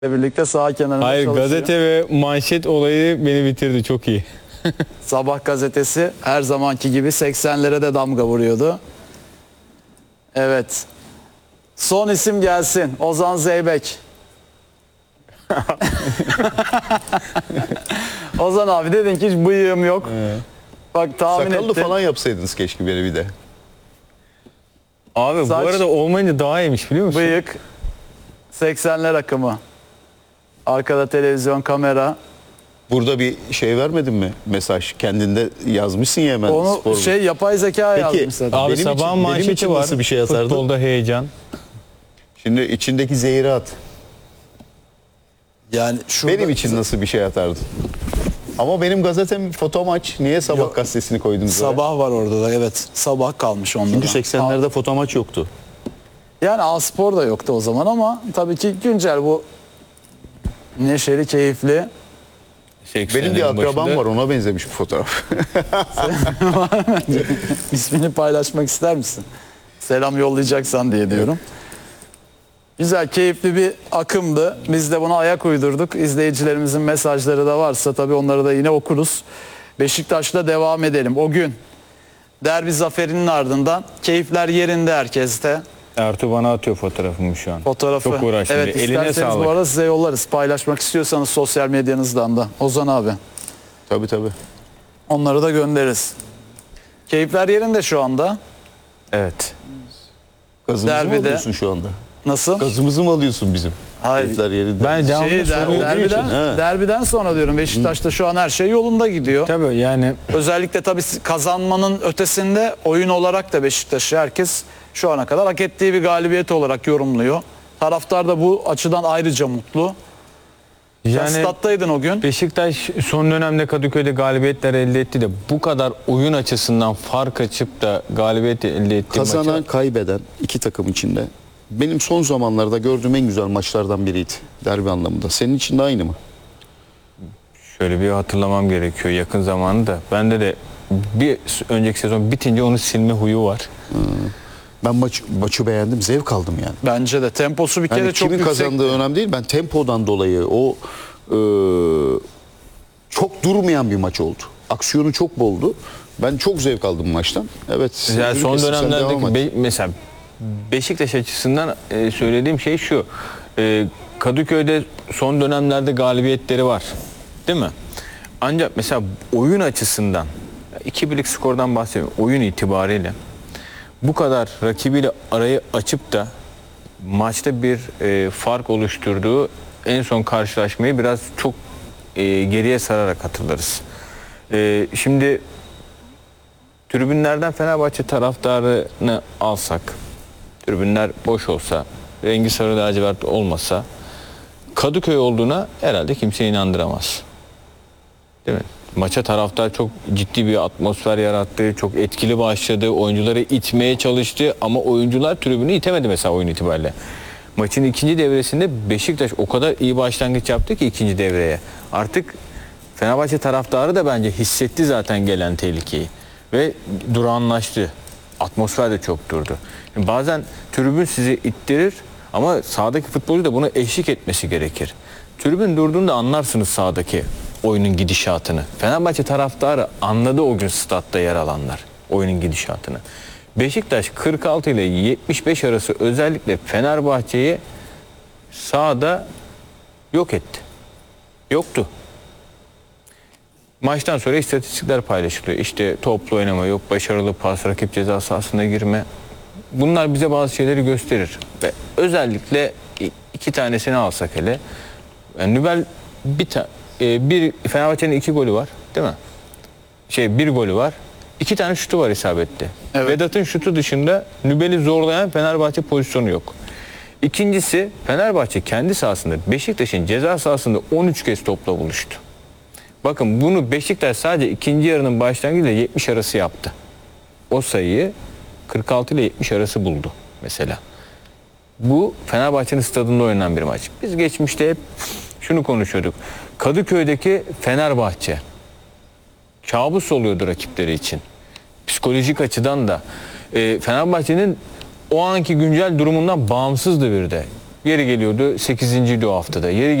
birlikte sağ kenarında Hayır, çalışıyor. gazete ve manşet olayı beni bitirdi, çok iyi. Sabah gazetesi her zamanki gibi 80'lere de damga vuruyordu. Evet. Son isim gelsin. Ozan Zeybek. Ozan abi dedin ki hiç bıyığım yok. Bak tahmin Sakallı ettim. falan yapsaydınız keşke beni bir de. Abi Saç, bu arada olmayınca daha iyiymiş, biliyor musun? bıyık 80'ler akımı. Arkada televizyon, kamera. Burada bir şey vermedin mi? Mesaj kendinde yazmışsın ya hemen. Onu spor. yapay zeka Peki, yazmış zaten. Abi Benim sabahın için- benim manşeti için var. nasıl bir şey atardı? Futbolda heyecan. Şimdi içindeki zehri at. Yani şurada, Benim için nasıl bir şey atardın? Ama benim gazetem foto maç. Niye sabah Yok. gazetesini koydunuz oraya? sabah var orada da, evet. Sabah kalmış onda Çünkü da. 80'lerde foto maç yoktu. Yani A-Spor da yoktu o zaman ama tabii ki güncel bu neşeli, keyifli. Benim bir akrabam var, ona benzemiş bu fotoğraf. İsmini paylaşmak ister misin? Selam yollayacaksan diye diyorum. Güzel, keyifli bir akımdı. Biz de buna ayak uydurduk. İzleyicilerimizin mesajları da varsa tabii onları da yine okuruz. Beşiktaş'la devam edelim. O gün derbi zaferinin ardından keyifler yerinde herkeste. Ertuğ bana atıyor fotoğrafımı şu an. Fotoğrafı. Çok uğraştım. Evet, Eline isterseniz sağlık. bu arada size yollarız. Paylaşmak istiyorsanız sosyal medyanızdan da. Ozan abi. Tabii tabii. Onları da göndeririz. Keyifler yerinde şu anda. Evet. Gazımızı mı Derbide- alıyorsun şu anda? Nasıl? Gazımızı mı alıyorsun bizim? Hayır. Keyifler yerinde. Ben devamlı soru olduğu için. Derbiden sonra diyorum, Beşiktaş'ta şu an her şey yolunda gidiyor. Tabii yani Özellikle tabii kazanmanın ötesinde oyun olarak da Beşiktaş'ı herkes şu ana kadar hak ettiği bir galibiyet olarak yorumluyor. Taraftar da bu açıdan ayrıca mutlu. Sen yani stat'taydın o gün. Beşiktaş son dönemde Kadıköy'de galibiyetler elde etti de bu kadar oyun açısından fark açıp da galibiyet elde ettiği Kazanan, maça kaybeden iki takım içinde benim son zamanlarda gördüğüm en güzel maçlardan biriydi. Derbi anlamında. Senin için de aynı mı? şöyle bir hatırlamam gerekiyor yakın zamanı da. Bende de bir önceki sezon bitince onu silme huyu var. Ben maçı beğendim, zevk aldım yani. Bence de temposu bir kere Yani çok kimin yüksek. kazandığı önemli değil. Ben tempodan dolayı o çok durmayan bir maç oldu. Aksiyonu çok boldu. Ben çok zevk aldım maçtan. Evet. Yani son Ülkesi, sen devam et. dönemlerdeki mesela Beşiktaş açısından söylediğim şey şu. Kadıköy'de son dönemlerde galibiyetleri var. Değil mi? Ancak mesela oyun açısından 2-1'lik skordan bahsediyorum. Oyun itibariyle bu kadar rakibiyle arayı açıp da maçta bir fark oluşturduğu en son karşılaşmayı biraz çok geriye sararak hatırlarız. Şimdi tribünlerden Fenerbahçe taraftarını alsak, tribünler boş olsa, rengi sarı lacivert olmasa Kadıköy olduğuna herhalde kimse inandıramaz. Değil mi? Maça taraftar çok ciddi bir atmosfer yarattı, çok etkili başladı, oyuncuları itmeye çalıştı ama oyuncular tribünü itemedi mesela oyun itibariyle. Maçın ikinci devresinde Beşiktaş o kadar iyi başlangıç yaptı ki ikinci devreye. Artık Fenerbahçe taraftarı da bence hissetti zaten gelen tehlikeyi ve durağanlaştı. Atmosfer de çok durdu. Şimdi bazen tribün sizi ittirir ama sahadaki futbolcu da buna eşlik etmesi gerekir. Tribün durduğunda anlarsınız sahadaki oyunun gidişatını. Fenerbahçe taraftarı anladı o gün statta yer alanlar oyunun gidişatını. Beşiktaş 46 ile 75 arası özellikle Fenerbahçe'yi sahada yok etti. Yoktu. Maçtan sonra istatistikler paylaşılıyor. İşte toplu oynama yok, başarılı pas, rakip ceza sahasına girme. Bunlar bize bazı şeyleri gösterir. Ve özellikle iki tanesini alsak hele. Yani Nübel bir Fenerbahçe'nin 2 golü var, değil mi? Bir golü var. 2 tane şutu var isabetli. Evet. Vedat'ın şutu dışında Nübel'i zorlayan Fenerbahçe pozisyonu yok. İkincisi Fenerbahçe kendi sahasında Beşiktaş'ın ceza sahasında 13 kez topla buluştu. Bakın bunu Beşiktaş sadece ikinci yarının başlangıcıyla 70 arası yaptı. O sayıyı 46 ile 70 arası buldu mesela. Bu Fenerbahçe'nin stadında oynanan bir maç. Biz geçmişte hep şunu konuşuyorduk. Kadıköy'deki Fenerbahçe kabus oluyordu rakipleri için. Psikolojik açıdan da Fenerbahçe'nin o anki güncel durumundan bağımsızdı bir de. Yeri geliyordu 8.'ydi o haftada. Yeri